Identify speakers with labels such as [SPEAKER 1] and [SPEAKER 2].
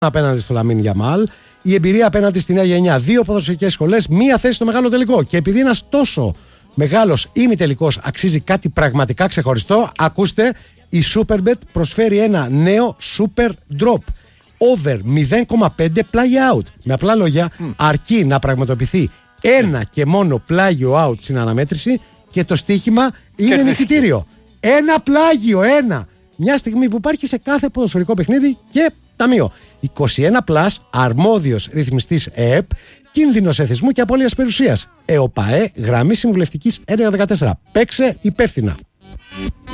[SPEAKER 1] απέναντι στο Λαμίν Γιαμάλ, η εμπειρία απέναντι στη νέα γενιά, 2 ποδοσφαιρικές σχολές, 1 θέση στο μεγάλο τελικό. Και επειδή ένας τόσο μεγάλος ημιτελικός αξίζει κάτι πραγματικά ξεχωριστό, ακούστε, η Superbet προσφέρει ένα νέο Super Drop. Over 0,5 πλάγιο out. Με απλά λόγια, αρκεί να πραγματοποιηθεί ένα και μόνο πλάγιο out στην αναμέτρηση και το στοίχημα είναι νικητήριο. Ένα πλάγιο, ένα. Μια στιγμή που υπάρχει σε κάθε ποδοσφαιρικό παιχνίδι και ταμείο. 21+, αρμόδιος ρυθμιστής ΕΕΠ, κίνδυνος εθισμού και απώλειας περιουσίας. ΕΟΠΑΕ, γραμμή συμβουλευτικής 114. Παίξε υπεύθυνα.